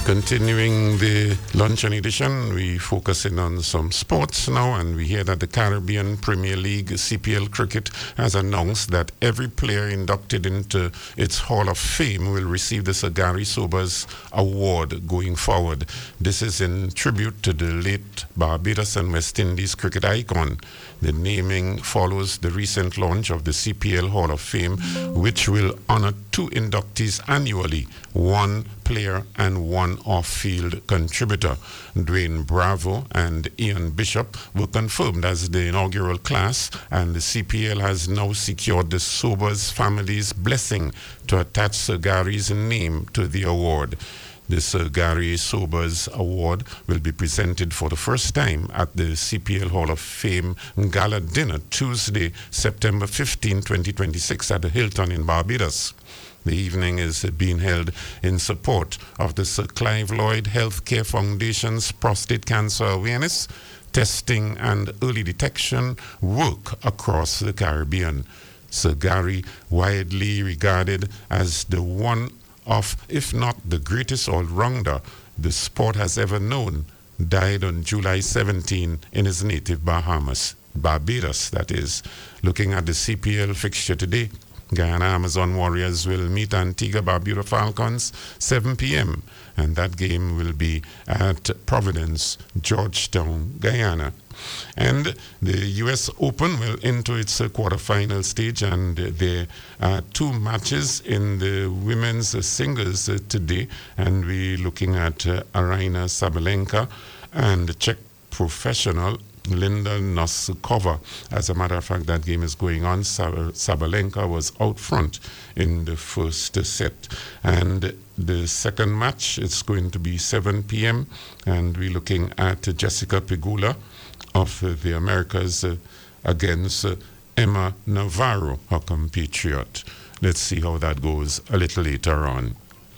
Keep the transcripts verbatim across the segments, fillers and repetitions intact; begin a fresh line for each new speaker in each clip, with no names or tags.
Continuing the luncheon edition, we focus in on some sports now, and we hear that the Caribbean Premier League, C P L Cricket, has announced that every player inducted into its Hall of Fame will receive the Sir Gary Sobers Award going forward. This is in tribute to the late Barbados and West Indies cricket icon. The naming follows the recent launch of the C P L Hall of Fame, which will honor two inductees annually, one player and one off-field contributor. Dwayne Bravo and Ian Bishop were confirmed as the inaugural class, and the C P L has now secured the Sobers family's blessing to attach Sir Gary's name to the award. The Sir Gary Sobers Award will be presented for the first time at the C P L Hall of Fame Gala Dinner Tuesday, September fifteenth, twenty twenty-six at the Hilton in Barbados. The evening is being held in support of the Sir Clive Lloyd Healthcare Foundation's prostate cancer awareness, testing and early detection work across the Caribbean. Sir Gary, widely regarded as the one of, if not the greatest all-rounder the sport has ever known, died on July seventeenth in his native Bahamas, Barbados, that is. Looking at the C P L fixture today, Guyana Amazon Warriors will meet Antigua Barbuda Falcons seven p.m. and that game will be at Providence, Georgetown, Guyana. And the U S Open will enter its uh, quarterfinal stage, and uh, there are two matches in the women's uh, singles uh, today, and we're looking at uh, Aryna Sabalenka and the Czech professional Linda Noskova. As a matter of fact, that game is going on. Sab- Sabalenka was out front in the first uh, set. And the second match is going to be seven p.m. and we're looking at uh, Jessica Pegula of uh, the Americas uh, against uh, Emma Navarro, her compatriot. Let's see how that goes a little later on.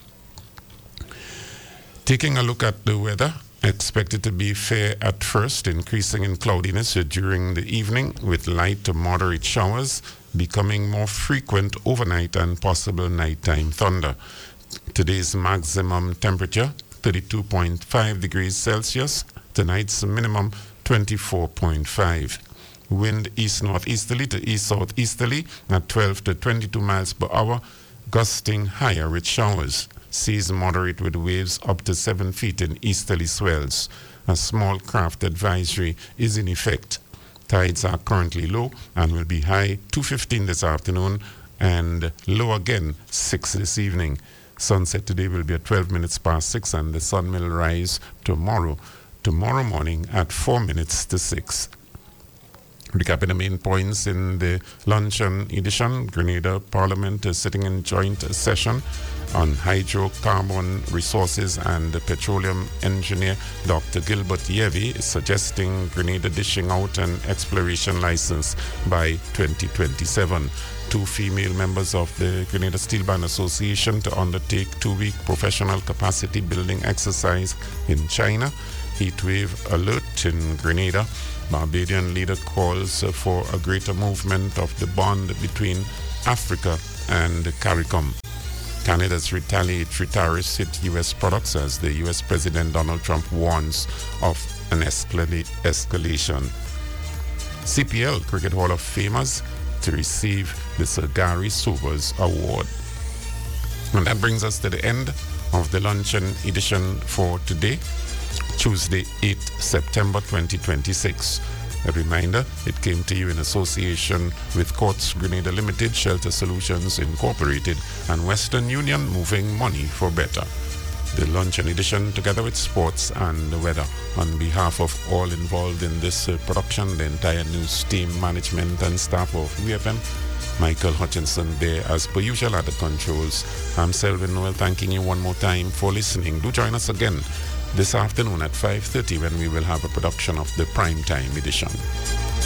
Taking a look at the weather, expected to be fair at first, increasing in cloudiness during the evening with light to moderate showers, becoming more frequent overnight and possible nighttime thunder. Today's maximum temperature, thirty-two point five degrees Celsius. Tonight's minimum, twenty-four point five. Wind east-northeasterly to east-southeasterly at twelve to twenty-two miles per hour, gusting higher with showers. Seas moderate with waves up to seven feet in easterly swells. A small craft advisory is in effect. Tides are currently low and will be high two fifteen this afternoon and low again six this evening. Sunset today will be at twelve minutes past six, and the sun will rise tomorrow, tomorrow morning at four minutes to six. Recapping the main points in the luncheon edition, Grenada Parliament is sitting in joint session on hydrocarbon resources, and the petroleum engineer Doctor Gilbert Yevy is suggesting Grenada dishing out an exploration license by twenty twenty-seven. Two female members of the Grenada Steel Band Association to undertake two-week professional capacity building exercise in China. Heatwave alert in Grenada. Barbadian leader calls for a greater movement of the bond between Africa and the CARICOM. Canada's retaliatory tariffs hit U S products as the U S President Donald Trump warns of an escala- escalation. C P L Cricket Hall of Famers to receive the Sir Gary Sobers Award. And that brings us to the end of the luncheon edition for today, Tuesday, eighth September twenty twenty-six. A reminder, it came to you in association with Courts Grenada Limited, Shelter Solutions Incorporated, and Western Union, moving money for better. The luncheon edition, together with sports and the weather. On behalf of all involved in this uh, production, the entire news team, management and staff of W F M, Michael Hutchinson there as per usual at the controls. I'm Selwyn Noel, thanking you one more time for listening. Do join us again this afternoon at five thirty when we will have a production of the Primetime Edition.